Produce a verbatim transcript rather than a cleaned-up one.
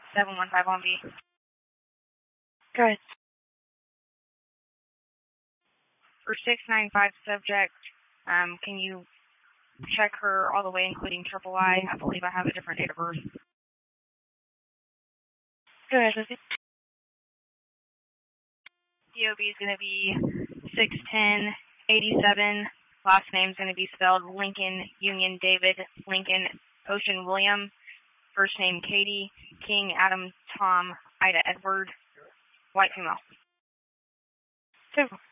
seven one five on B. Good. For six nine five subject, um, can you check her all the way, including triple I? I believe I have a different date of birth. Good. D O B is going to be six ten eighty-seven. Last name is going to be spelled Lincoln Union David Lincoln Ocean William. First name Katie King Adam Tom Ida Edward. White female. Two.